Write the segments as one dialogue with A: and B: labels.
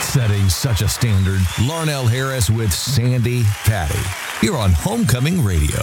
A: Setting such a standard, Larnell Harris with Sandi Patty. You're on Homecoming Radio.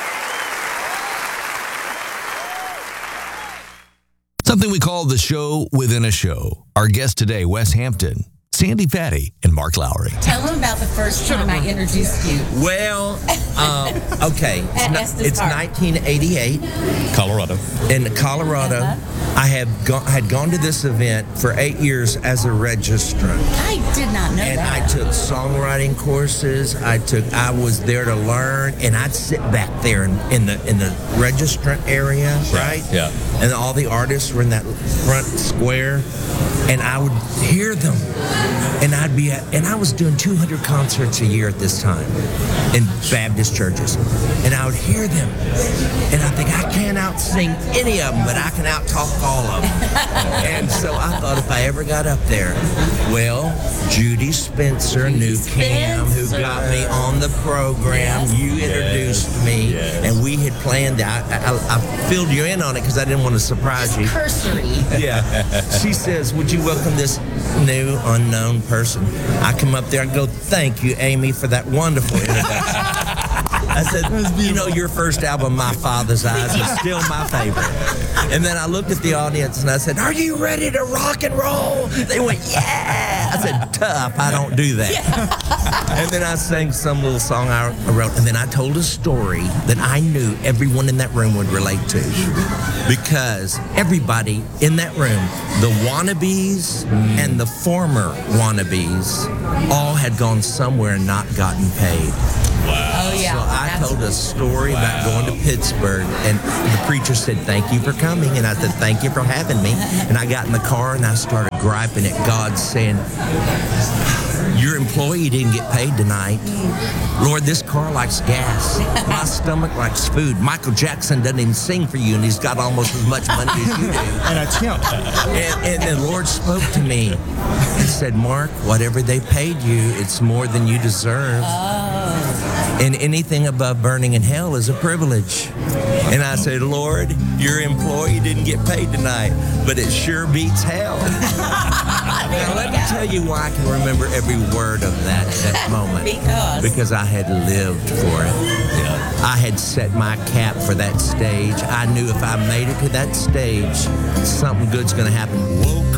A: Something we call the show within a show. Our guest today, Wes Hampton, Sandi Patty, and Mark Lowry.
B: Tell them about the first time I introduced you.
C: Well, okay. It's 1988.
D: Colorado.
C: In Colorado. I had gone to this event for 8 years as a registrant.
B: I did not know
C: And
B: that.
C: I took songwriting courses. I was there to learn, and I'd sit back there in the registrant area, right?
D: Yeah.
C: And all the artists were in that front square, and I would hear them. And I was doing 200 concerts a year at this time in Baptist churches. And I would hear them. And I think, I can't out-sing any of them, but I can out-talk all of them. And so I thought if I ever got up there, well, Judy Spencer knew Cam, who got me on the program. You introduced me. And we had planned that. I filled you in on it because I didn't want to surprise you.
B: Cursory.
C: Yeah. She says, would you welcome this new unknown person? I come up there and go, thank you, Amy, for that wonderful introduction. I said, your first album, My Father's Eyes, is still my favorite. And then I looked at the audience and I said, are you ready to rock and roll? They went, yeah. I said, tough, I don't do that. Yeah. And then I sang some little song I wrote, and then I told a story that I knew everyone in that room would relate to. Because everybody in that room, the wannabes and the former wannabes, all had gone somewhere and not gotten paid.
B: Oh, yeah.
C: So I told a story about going to Pittsburgh, and the preacher said, thank you for coming. And I said, thank you for having me. And I got in the car and I started griping at God, saying, your employee didn't get paid tonight. Lord, this car likes gas. My stomach likes food. Michael Jackson doesn't even sing for you, and he's got almost as much money as you do.
D: And a temp.
C: And the Lord spoke to me. He said, Mark, whatever they paid you, it's more than you deserve. And anything above burning in hell is a privilege. And I said, Lord, your employee didn't get paid tonight, but it sure beats hell. Now, let me tell you why I can remember every word of that moment. Because I had lived for it. Yeah. I had set my cap for that stage. I knew if I made it to that stage, something good's going to happen. Woke